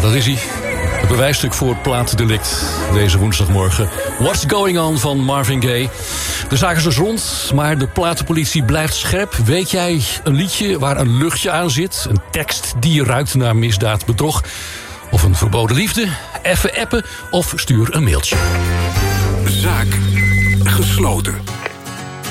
dat is hij. Het bewijsstuk voor plaatdelict deze woensdagmorgen. What's Going On van Marvin Gaye. De zaak is dus rond, maar de platenpolitie blijft scherp. Weet jij een liedje waar een luchtje aan zit? Een tekst die ruikt naar misdaad, bedrog? Of een verboden liefde? Even appen of stuur een mailtje. Zaak gesloten.